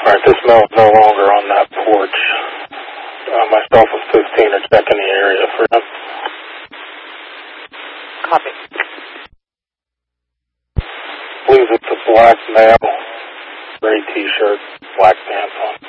Alright, this male's no longer on that porch. Myself and 15 are checking the area for him. Copy. I believe it's a black male, gray t-shirt, black pants on.